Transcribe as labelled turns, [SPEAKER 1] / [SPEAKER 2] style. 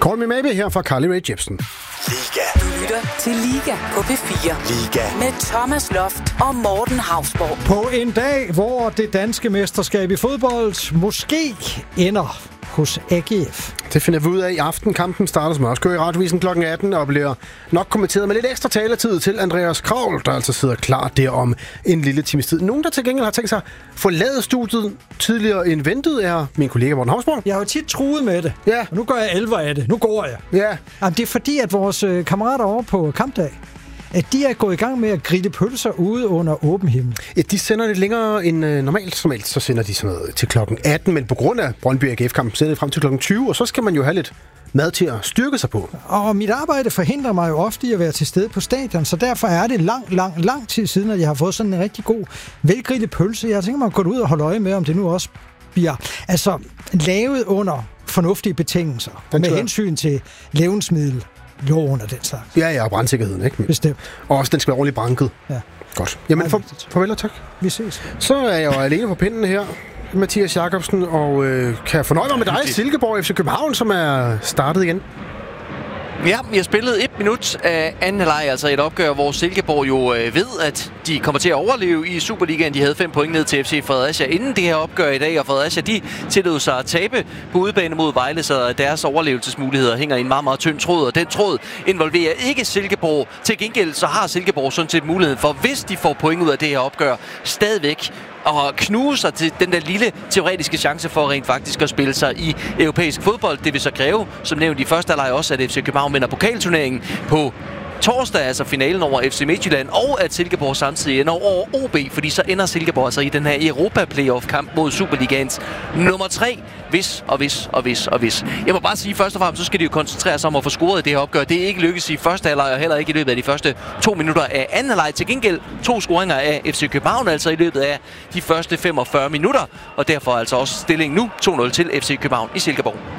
[SPEAKER 1] Call Me Maybe her fra Carly Rae Jepsen.
[SPEAKER 2] Liga.
[SPEAKER 3] Du lytter til Liga på P4.
[SPEAKER 2] Liga.
[SPEAKER 3] Med Thomas Loft og Morten Hausborg.
[SPEAKER 4] På en dag, hvor det danske mesterskab i fodbold måske ender hos AGF.
[SPEAKER 1] Det finder vi ud af i aften. Kampen starter som også kører i Radiovisen kl. 18 og bliver nok kommenteret med lidt ekstra taletid til Andreas Kravl, der altså sidder klar der om en lille times tid. Nogen, der til gengæld har tænkt sig forlade studiet tidligere end ventet, er min kollega Morten Hausborg.
[SPEAKER 4] Jeg har jo tit truet med det,
[SPEAKER 1] Ja.
[SPEAKER 4] og nu gør jeg 11 af det. Nu går jeg.
[SPEAKER 1] Ja.
[SPEAKER 4] Jamen, det er fordi, at vores kammerater over på kampdag, at de er gået i gang med at grille pølser ude under åben himmel.
[SPEAKER 1] Ja, de sender lidt længere end normalt. Normalt så sender de sådan noget til klokken 18, men på grund af Brøndby AGF-kampen sender de frem til klokken 20, og så skal man jo have lidt mad til at styrke sig på.
[SPEAKER 4] Og mit arbejde forhindrer mig jo ofte i at være til stede på stadion, så derfor er det lang tid siden, at jeg har fået sådan en rigtig god, velgrillet pølse. Jeg tænker mig at gå ud og holde øje med, om det nu også bliver lavet under fornuftige betingelser, med hensyn til levnedsmiddel. Loven og den slags.
[SPEAKER 1] Ja, og brandsikkerheden, ikke?
[SPEAKER 4] Bestemt.
[SPEAKER 1] Og også, den skal være ordentligt banket.
[SPEAKER 4] Ja.
[SPEAKER 1] Godt. Jamen, farvel og tak.
[SPEAKER 4] Vi ses.
[SPEAKER 1] Så er jeg jo alene på pinden her, Mathias Jakobsen, og kan fornøje mig med dig, Silkeborg FC København, som er startet igen.
[SPEAKER 5] Ja, vi har spillet 1 minut af anden halvleg, altså et opgør, hvor Silkeborg jo ved, at de kommer til at overleve i Superligaen. De havde 5 point ned til FC Fredericia inden det her opgør i dag, og Fredericia de tillod sig at tabe på udebane mod Vejle, så deres overlevelsesmuligheder hænger i en meget, meget tynd tråd, og den tråd involverer ikke Silkeborg. Til gengæld så har Silkeborg sådan set muligheden for, hvis de får point ud af det her opgør, stadigvæk og knuse sig til den der lille teoretiske chance for rent faktisk at spille sig i europæisk fodbold. Det vil så kræve, som nævnt i første halvleg også, at FC København vinder pokalturneringen på torsdag, altså finalen over FC Midtjylland, og at Silkeborg samtidig ender over OB, fordi så ender Silkeborg altså i den her Europa-playoff-kamp mod Superligaens nummer 3, hvis. Jeg må bare sige, først og fremmest, så skal de jo koncentrere sig om at få scoret i det her opgør. Det er ikke lykkedes i første halvleg, og heller ikke i løbet af de første 2 minutter af anden halvleg. Til gengæld 2 scoringer af FC København, altså i løbet af de første 45 minutter, og derfor altså også stillingen nu 2-0 til FC København i Silkeborg.